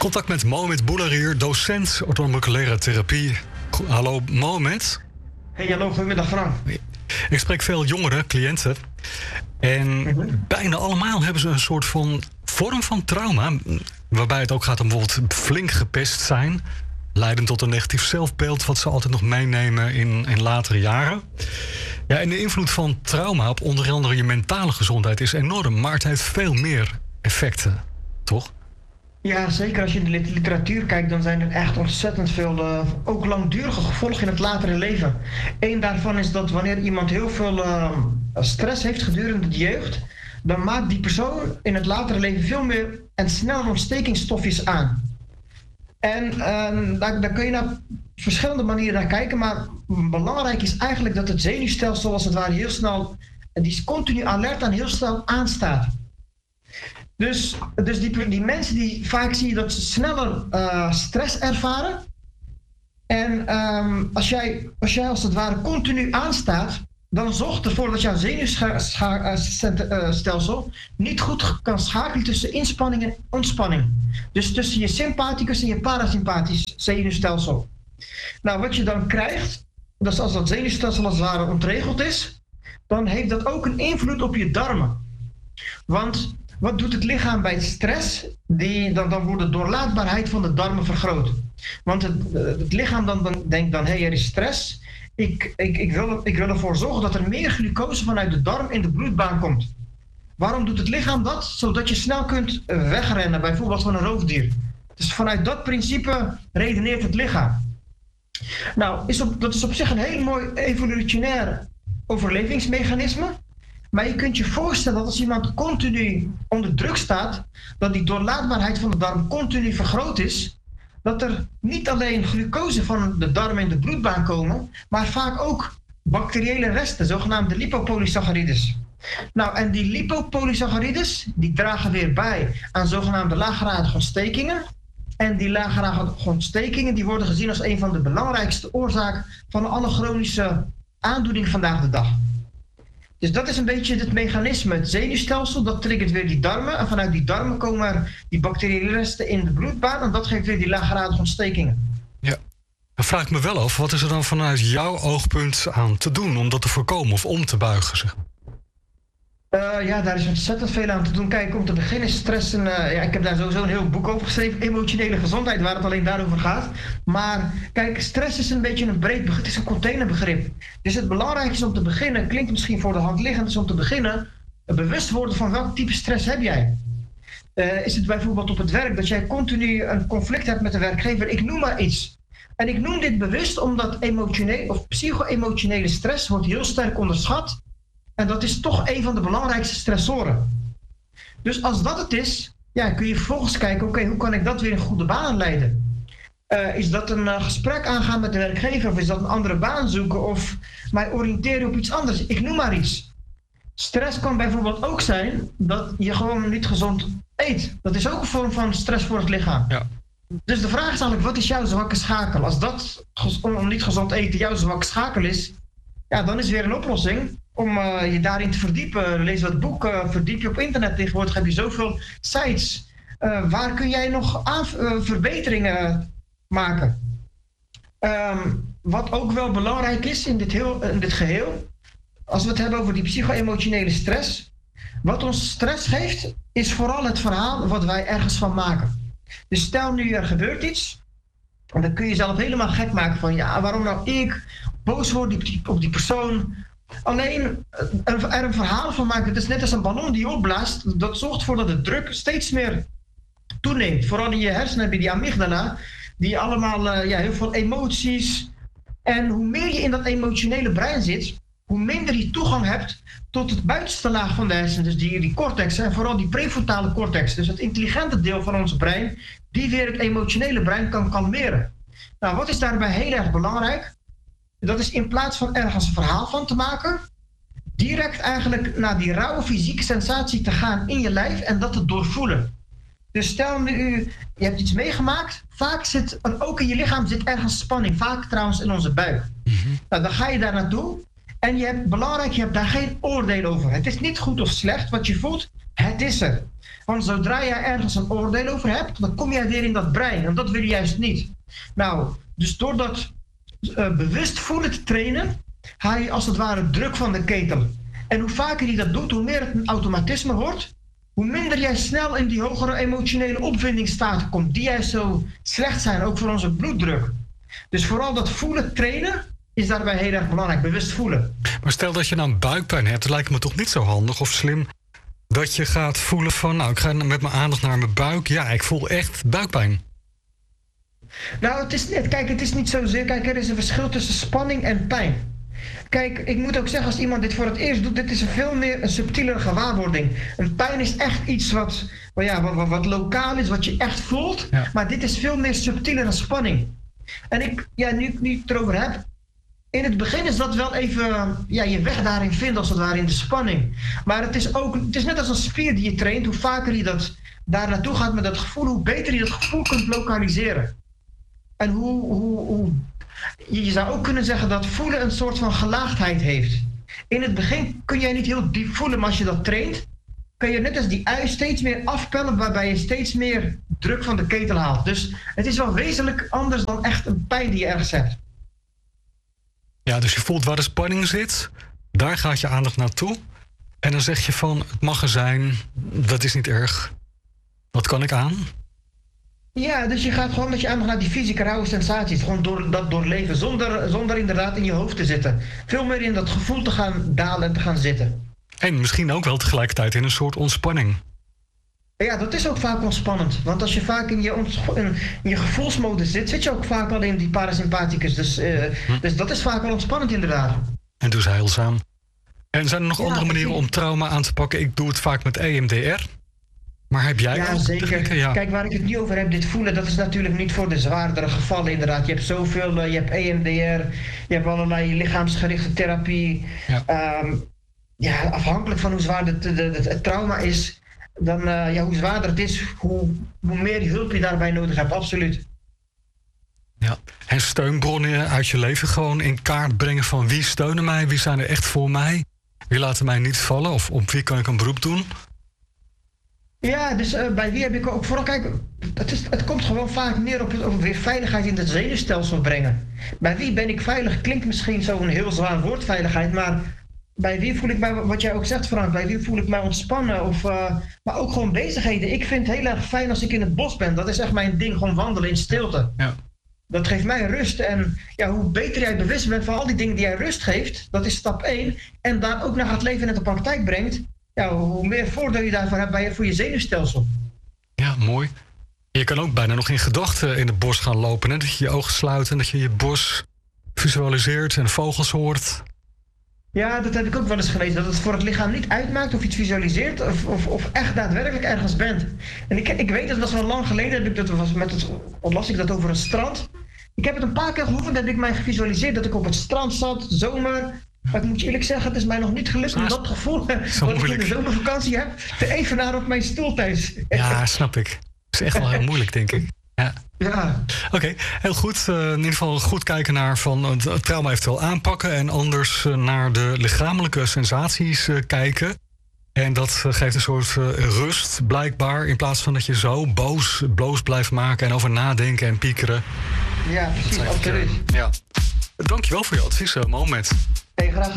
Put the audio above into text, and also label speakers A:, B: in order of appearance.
A: Contact met Mohamed Boularier, docent orthomoleculaire therapie. Hallo Mohamed.
B: Hey, hallo, goedemiddag Frank.
A: Ik spreek veel jongeren, cliënten. En bijna allemaal hebben ze een soort van vorm van trauma. Waarbij het ook gaat om bijvoorbeeld flink gepest zijn. Leidend tot een negatief zelfbeeld wat ze altijd nog meenemen in latere jaren. Ja, en de invloed van trauma op onder andere je mentale gezondheid is enorm. Maar het heeft veel meer effecten, toch?
B: Ja, zeker als je in de literatuur kijkt, dan zijn er echt ontzettend veel, ook langdurige gevolgen in het latere leven. Eén daarvan is dat wanneer iemand heel veel stress heeft gedurende de jeugd, dan maakt die persoon in het latere leven veel meer en sneller ontstekingsstofjes aan. En daar kun je naar verschillende manieren naar kijken, maar belangrijk is eigenlijk dat het zenuwstelsel als het ware heel snel, die is continu alert en heel snel aanstaat. Dus die mensen die vaak zie je dat ze sneller stress ervaren. En als jij als het ware continu aanstaat, dan zorgt ervoor dat jouw zenuwstelsel niet goed kan schakelen tussen inspanning en ontspanning. Dus tussen je sympathicus en je parasympathisch zenuwstelsel. Nou, wat je dan krijgt, dat is als dat zenuwstelsel als het ware ontregeld is, dan heeft dat ook een invloed op je darmen. Want wat doet het lichaam bij stress? Dan wordt de doorlaatbaarheid van de darmen vergroot. Want het lichaam dan denkt dan, hey, er is stress. Ik wil ervoor zorgen dat er meer glucose vanuit de darm in de bloedbaan komt. Waarom doet het lichaam dat? Zodat je snel kunt wegrennen, bijvoorbeeld van een roofdier. Dus vanuit dat principe redeneert het lichaam. Nou, dat is op zich een heel mooi evolutionair overlevingsmechanisme. Maar je kunt je voorstellen dat als iemand continu onder druk staat, dat die doorlaatbaarheid van de darm continu vergroot is, dat er niet alleen glucose van de darm in de bloedbaan komen, maar vaak ook bacteriële resten, zogenaamde lipopolysaccharides. Nou, en die lipopolysaccharides, die dragen weer bij aan zogenaamde laaggradige ontstekingen. En die laaggradige ontstekingen, die worden gezien als een van de belangrijkste oorzaken van alle chronische aandoeningen vandaag de dag. Dus dat is een beetje het mechanisme. Het zenuwstelsel, dat triggert weer die darmen. En vanuit die darmen komen er die bacteriële resten in de bloedbaan. En dat geeft weer die laaggradige ontstekingen.
A: Ja, dan vraag ik me wel af, wat is er dan vanuit jouw oogpunt aan te doen om dat te voorkomen of om te buigen, zeg maar?
B: Ja, daar is ontzettend veel aan te doen. Kijk, om te beginnen is stress ik heb daar sowieso een heel boek over geschreven, emotionele gezondheid, waar het alleen daarover gaat. Maar kijk, stress is een beetje een breed begrip, het is een containerbegrip. Dus het belangrijkste is om te beginnen, klinkt misschien voor de hand liggend, is om te beginnen bewust worden van welk type stress heb jij. Is het bijvoorbeeld op het werk dat jij continu een conflict hebt met de werkgever? Ik noem maar iets. En ik noem dit bewust omdat emotionele of psycho-emotionele stress wordt heel sterk onderschat. En dat is toch een van de belangrijkste stressoren. Dus als dat het is, ja, kun je vervolgens kijken, oké, hoe kan ik dat weer in goede banen leiden? Is dat een gesprek aangaan met de werkgever, of is dat een andere baan zoeken, of mij oriënteren op iets anders? Ik noem maar iets. Stress kan bijvoorbeeld ook zijn dat je gewoon niet gezond eet. Dat is ook een vorm van stress voor het lichaam. Ja. Dus de vraag is eigenlijk, wat is jouw zwakke schakel? Als dat om niet gezond eten jouw zwakke schakel is, ja, dan is weer een oplossing om je daarin te verdiepen. Lees wat boeken, verdiep je op internet. Tegenwoordig heb je zoveel sites. Waar kun jij nog verbeteringen maken? Wat ook wel belangrijk is in dit geheel, als we het hebben over die psycho-emotionele stress, wat ons stress geeft, is vooral het verhaal wat wij ergens van maken. Dus stel nu er gebeurt iets, en dan kun je jezelf helemaal gek maken van, ja, waarom nou ik boos word op die persoon. Alleen er een verhaal van maken, het is net als een ballon die opblaast, dat zorgt ervoor dat de druk steeds meer toeneemt. Vooral in je hersenen heb je die amygdala, die allemaal heel veel emoties. En hoe meer je in dat emotionele brein zit, hoe minder je toegang hebt tot het buitenste laag van de hersenen, dus die cortex, en vooral die prefrontale cortex, dus het intelligente deel van ons brein, die weer het emotionele brein kan kalmeren. Nou, wat is daarbij heel erg belangrijk? Dat is in plaats van ergens een verhaal van te maken, direct eigenlijk naar die rauwe fysieke sensatie te gaan in je lijf en dat te doorvoelen. Dus stel nu, je hebt iets meegemaakt, vaak zit er ook in je lichaam zit ergens spanning, vaak trouwens in onze buik. Nou, dan ga je daar naartoe En je hebt daar geen oordeel over. Het is niet goed of slecht wat je voelt, het is er. Want zodra je ergens een oordeel over hebt, dan kom jij weer in dat brein. En dat wil je juist niet. Nou, dus door dat bewust voelen te trainen, haal je als het ware druk van de ketel. En hoe vaker je dat doet, hoe meer het een automatisme wordt, hoe minder jij snel in die hogere emotionele opwindingsstaten komt, die juist zo slecht zijn, ook voor onze bloeddruk. Dus vooral dat voelen trainen is daarbij heel erg belangrijk, bewust voelen.
A: Maar stel dat je nou buikpijn hebt, dan lijkt me toch niet zo handig of slim dat je gaat voelen van, nou, ik ga met mijn aandacht naar mijn buik. Ja, ik voel echt buikpijn.
B: Nou, het is niet zozeer. Kijk, er is een verschil tussen spanning en pijn. Kijk, ik moet ook zeggen, als iemand dit voor het eerst doet, dit is veel meer een subtielere gewaarwording. Een pijn is echt iets wat lokaal is, wat je echt voelt. Ja. Maar dit is veel meer subtieler dan spanning. En nu ik het erover heb, in het begin is dat wel even je weg daarin vinden, als het ware in de spanning. Maar het is net als een spier die je traint. Hoe vaker je daar naartoe gaat met dat gevoel, hoe beter je dat gevoel kunt lokaliseren. En je zou ook kunnen zeggen dat voelen een soort van gelaagdheid heeft. In het begin kun jij niet heel diep voelen, maar als je dat traint, kun je net als die ui steeds meer afpellen, waarbij je steeds meer druk van de ketel haalt. Dus het is wel wezenlijk anders dan echt een pijn die je ergens hebt.
A: Ja, dus je voelt waar de spanning zit, daar gaat je aandacht naartoe. En dan zeg je van, het mag er zijn, dat is niet erg. Wat kan ik aan?
B: Ja, dus je gaat gewoon met je aandacht naar die fysieke rauwe sensaties. Gewoon dat doorleven, zonder inderdaad in je hoofd te zitten. Veel meer in dat gevoel te gaan dalen en te gaan zitten.
A: En misschien ook wel tegelijkertijd in een soort ontspanning.
B: Ja, dat is ook vaak ontspannend. Want als je vaak in je gevoelsmodus zit je ook vaak al in die parasympathicus. Dus dat is vaak wel ontspannend inderdaad.
A: En dus heilzaam. En zijn er nog andere manieren om trauma aan te pakken? Ik doe het vaak met EMDR. Maar heb jij ook
B: zeker. Ja. Kijk, waar ik het nu over heb, dit voelen, dat is natuurlijk niet voor de zwaardere gevallen inderdaad. Je hebt zoveel, je hebt EMDR, je hebt allerlei lichaamsgerichte therapie. Ja. Afhankelijk van hoe zwaar het trauma is, dan hoe zwaarder het is, hoe meer hulp je daarbij nodig hebt, absoluut.
A: Ja, en steunbronnen uit je leven gewoon in kaart brengen van wie steunen mij, wie zijn er echt voor mij, wie laten mij niet vallen of op wie kan ik een beroep doen?
B: Ja, dus bij wie heb ik ook vooral, kijk, het komt gewoon vaak neer op weer veiligheid in het zenuwstelsel brengen. Bij wie ben ik veilig klinkt misschien zo'n heel zwaar woord, veiligheid, maar bij wie voel ik mij, wat jij ook zegt Frank, bij wie voel ik mij ontspannen maar ook gewoon bezigheden. Ik vind het heel erg fijn als ik in het bos ben, dat is echt mijn ding, gewoon wandelen in stilte. Ja. Dat geeft mij rust en hoe beter jij bewust bent van al die dingen die jij rust geeft, dat is stap 1, en daar ook naar gaat leven en in de praktijk brengt, hoe meer voordeel je daarvan hebt voor je zenuwstelsel.
A: Ja, mooi. Je kan ook bijna nog in gedachten in het bos gaan lopen. Hè? Dat je je ogen sluit en dat je je bos visualiseert en vogels hoort.
B: Ja, dat heb ik ook wel eens gelezen. Dat het voor het lichaam niet uitmaakt of je het visualiseert of echt daadwerkelijk ergens bent. En ik weet, dat was wel lang geleden, las ik dat over een strand. Ik heb het een paar keer geoefend, heb ik mij gevisualiseerd dat ik op het strand zat, zomer. Maar ik moet je eerlijk zeggen, het is mij nog niet gelukt om dat gevoel wat ik in de zomervakantie heb, te evenaren op mijn stoel thuis.
A: Ja, snap ik. Het is echt wel heel moeilijk, denk ik. Ja. Oké, heel goed. In ieder geval goed kijken naar van het trauma eventueel aanpakken en anders naar de lichamelijke sensaties kijken. En dat geeft een soort rust, blijkbaar, in plaats van dat je zo boos blijft maken en over nadenken en piekeren.
B: Ja, precies, absoluut.
A: Ja. Dankjewel voor je advies, Mohamed.
B: Hey, graag.